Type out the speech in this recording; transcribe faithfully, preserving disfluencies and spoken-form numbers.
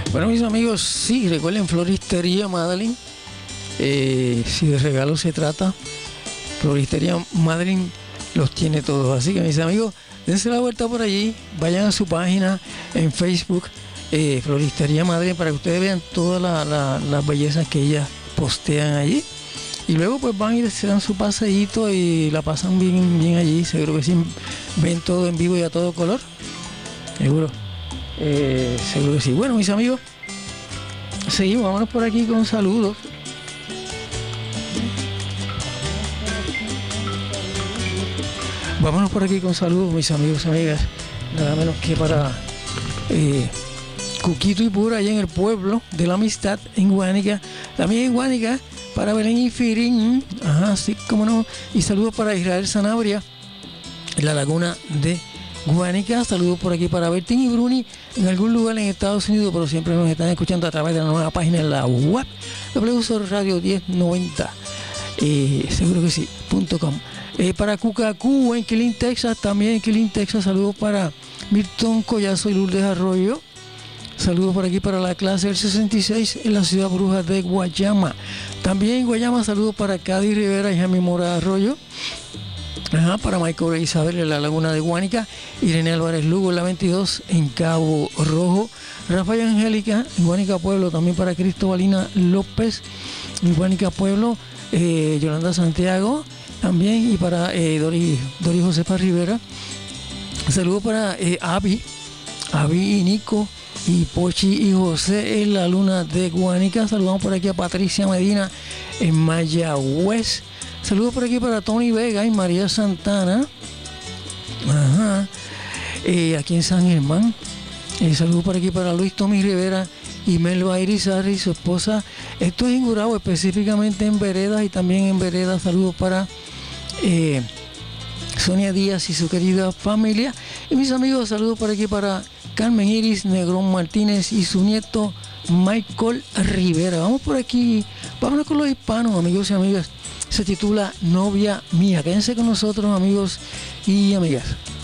Bueno, mis amigos, sí, recuerden Floristería Madeline. Eh, si de regalo se trata, Floristería Madeline los tiene todos. Así que, mis amigos, dense la vuelta por allí, vayan a su página en Facebook, eh, Floristería Madeline, para que ustedes vean todas la, la, las bellezas que ellas postean allí. Y luego pues van y se dan su paseíto y la pasan bien, bien allí. Seguro que sí, ven todo en vivo y a todo color. Seguro. Eh, seguro que sí. Bueno, mis amigos, seguimos, vámonos por aquí con saludos. Vámonos por aquí con saludos, mis amigos y amigas. Nada menos que para eh, Cuquito y Pura, allá en el pueblo de la Amistad, en Guánica. También en Guánica, para Belén y Firín. Ajá, sí, cómo no. Y saludos para Israel Sanabria, en la laguna de Guánica. Saludos por aquí para Bertín y Bruni en algún lugar en Estados Unidos, pero siempre nos están escuchando a través de la nueva página en la web W S O R Radio diez noventa, eh, seguro que sí, punto com. Eh, para Cucacú en Killeen, Texas, también en Killeen, Texas. Saludos para Milton Collazo y Lourdes Arroyo. Saludos por aquí para la clase del sesenta y seis en la ciudad bruja de Guayama. También en Guayama, saludos para Cádiz Rivera y Jaime Mora Arroyo. Ajá, para Michael e Isabel en la laguna de Guánica, Irene Álvarez Lugo en la veintidós en Cabo Rojo, Rafael Angélica en Guánica Pueblo, también para Cristobalina López en Guánica Pueblo, eh, Yolanda Santiago también, y para eh, Dori, Dori Josefa Rivera. Saludos para eh, Avi, Avi y Nico y Pochi y José en la luna de Guánica. Saludamos por aquí a Patricia Medina en Mayagüez. Saludos por aquí para Tony Vega y María Santana. Ajá. Eh, aquí en San Germán. Eh, saludos por aquí para Luis Tommy Rivera y Melba Irizarry, su esposa. Esto es en Gurabo, específicamente en Veredas, y también en Veredas. Saludos para eh, Sonia Díaz y su querida familia. Y mis amigos, saludos por aquí para Carmen Iris Negrón Martínez y su nieto Michael Rivera. Vamos por aquí, vámonos con los hispanos, amigos y amigas. Se titula Novia Mía. Quédense con nosotros, amigos y amigas.